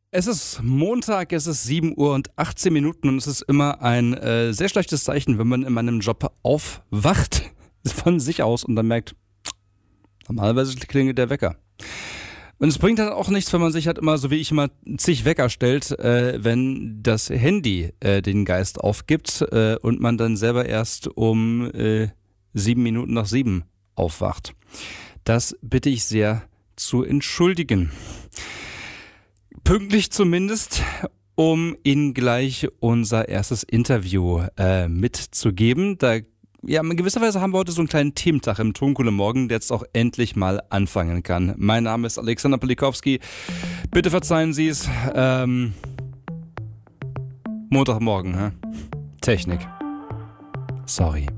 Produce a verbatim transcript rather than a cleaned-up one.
Es ist Montag, es ist sieben Uhr und achtzehn Minuten und es ist immer ein äh, sehr schlechtes Zeichen, wenn man in meinem Job aufwacht von sich aus und dann merkt, normalerweise klingelt der Wecker. Und es bringt dann auch nichts, wenn man sich halt immer, so wie ich immer, zig Wecker stellt, äh, wenn das Handy äh, den Geist aufgibt äh, und man dann selber erst um äh, sieben Minuten nach sieben aufwacht. Das bitte ich sehr zu entschuldigen. Pünktlich zumindest, um Ihnen gleich unser erstes Interview äh, mitzugeben. Da, ja, in gewisser Weise haben wir heute so einen kleinen Thementag im Tonkohle Morgen, der jetzt auch endlich mal anfangen kann. Mein Name ist Alexander Polikowski. Bitte verzeihen Sie es. Ähm, Montagmorgen, hä? Technik. Sorry.